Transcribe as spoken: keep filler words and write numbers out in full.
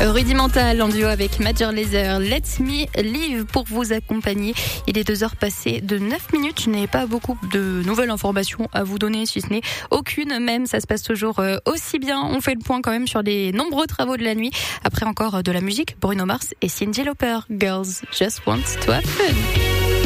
Rudimental en duo avec Major Lazer, Let Me Live pour vous accompagner. Il est deux heures passées de neuf minutes. Je n'ai pas beaucoup de nouvelles informations à vous donner, si ce n'est aucune même. Ça se passe toujours aussi bien. On fait le point quand même sur les nombreux travaux de la nuit. Après encore de la musique, Bruno Mars et Cyndi Lauper. Girls Just Want to Have Fun.